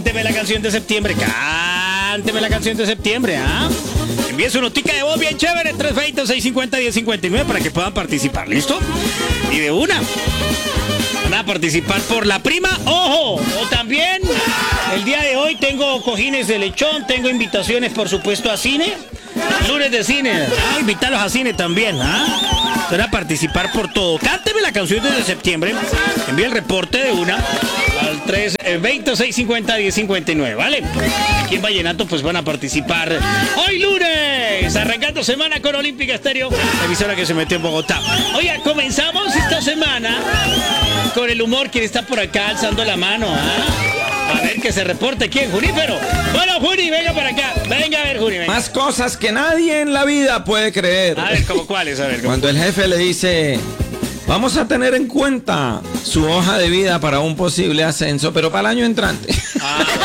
cánteme la canción de septiembre, cánteme la canción de septiembre, ¿ah? Envíe su notica de voz bien chévere, 320-650-1059 para que puedan participar, ¿listo? Y de una, van a participar por la prima, ¡ojo! O también, el día de hoy tengo cojines de lechón, tengo invitaciones, por supuesto, a cine, lunes de cine, invitarlos a cine también, ¿ah? Van a participar por todo. Cánteme la canción desde septiembre, envíe el reporte de una al 320-650-1059, ¿vale? Aquí en Vallenato pues van a participar hoy lunes, arrancando semana con Olímpica Estéreo, la emisora que se metió en Bogotá. Oiga, comenzamos esta semana con el humor. ¿Quién está por acá alzando la mano? A ver que se reporte. ¿Quién? Junífero. Bueno, Juni, venga para acá. Venga a ver, Juni, venga. Más cosas que nadie en la vida puede creer. A ver, ¿cómo cuáles? A ver, ¿cómo? Cuando el jefe le dice: vamos a tener en cuenta su hoja de vida para un posible ascenso, pero para el año entrante.